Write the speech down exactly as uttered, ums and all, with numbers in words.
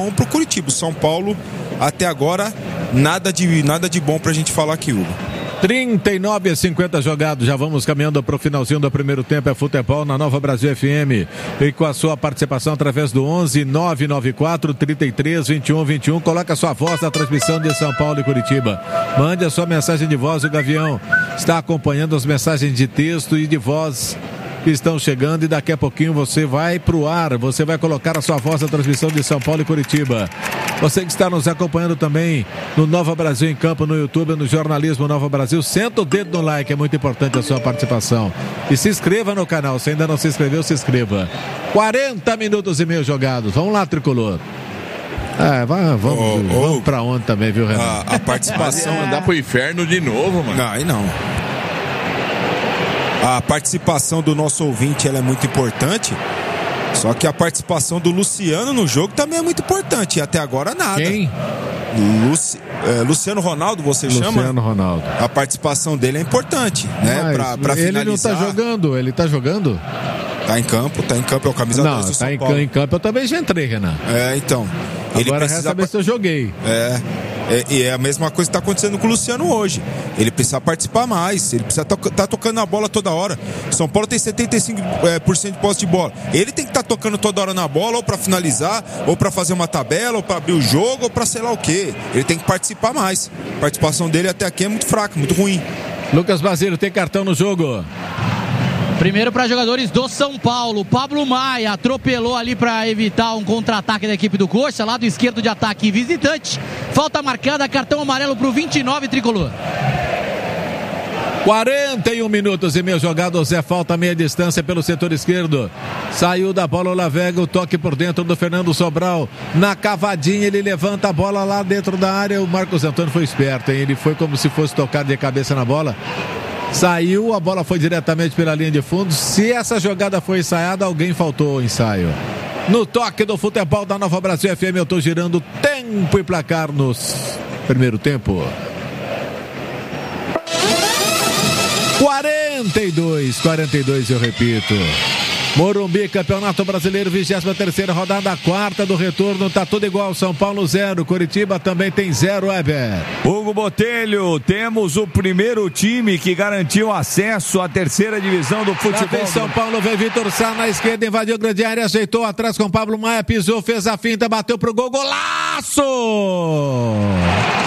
um pro Curitiba. O São Paulo, até agora, nada de, nada de bom pra gente falar aqui, Hugo. trinta e nove a cinquenta jogados, já vamos caminhando para o finalzinho do primeiro tempo. É futebol na Nova Brasil F M, e com a sua participação através do onze nove nove quatro, trinta e três, vinte e um, vinte e um, coloca a sua voz na transmissão de São Paulo e Curitiba. Mande a sua mensagem de voz. O Gavião está acompanhando as mensagens de texto e de voz que estão chegando, e daqui a pouquinho você vai pro ar, você vai colocar a sua voz na transmissão de São Paulo e Curitiba. Você que está nos acompanhando também no Nova Brasil em Campo, no YouTube, no Jornalismo Nova Brasil, senta o dedo no like, é muito importante a sua participação. E se inscreva no canal, se ainda não se inscreveu, se inscreva. quarenta minutos e meio jogados, vamos lá, Tricolor. É, vai, vamos, oh, oh, vamos pra onde também, viu, Renato? A, a participação... é mandar pro inferno de novo, mano. Não, aí não. A participação do nosso ouvinte, ela é muito importante. Só que a participação do Luciano no jogo também é muito importante. E até agora nada. Quem? Luci... é, Luciano Ronaldo, você Luciano chama? Luciano Ronaldo. A participação dele é importante, né? Pra, pra ele finalizar. não tá jogando, ele tá jogando? Tá em campo, tá em campo, é o camisa Não, dez do tá São em, Paulo. em campo, eu também já entrei, Renan. É, então. Ele Agora precisa resta saber se eu joguei. É. É, e é a mesma coisa que está acontecendo com o Luciano hoje. Ele precisa participar mais, ele precisa estar to- tá tocando a bola toda hora. São Paulo tem setenta e cinco por cento de posse de bola. Ele tem que estar tá tocando toda hora na bola, ou para finalizar, ou para fazer uma tabela, ou para abrir o jogo, ou para sei lá o quê. Ele tem que participar mais. A participação dele até aqui é muito fraca, muito ruim. Lucas Basílio tem cartão no jogo. Primeiro para jogadores do São Paulo. Pablo Maia atropelou ali para evitar um contra-ataque da equipe do Coxa, lado esquerdo de ataque visitante. Falta marcada, cartão amarelo para o vinte e nove Tricolor. quarenta e um minutos e meio jogados, é falta meia distância pelo setor esquerdo. Saiu da bola o Lavega, o toque por dentro do Fernando Sobral. Na cavadinha ele levanta a bola lá dentro da área. O Marcos Antônio foi esperto, hein? Ele foi como se fosse tocar de cabeça na bola. Saiu, a bola foi diretamente pela linha de fundo. Se essa jogada foi ensaiada, alguém faltou o ensaio. No toque do futebol da Nova Brasil F M, eu estou girando tempo e placar no primeiro tempo. quarenta e dois, quarenta e dois, eu repito. Morumbi, Campeonato Brasileiro, vigésima terceira rodada, a quarta do retorno, tá tudo igual. São Paulo zero, Curitiba também tem zero, Weber. Hugo Botelho, temos o primeiro time que garantiu acesso à terceira divisão do futebol. Vem São Paulo, vem Vitor Sá na esquerda, invadiu a grande área, ajeitou atrás com Pablo Maia, pisou, fez a finta, bateu pro gol, golaço!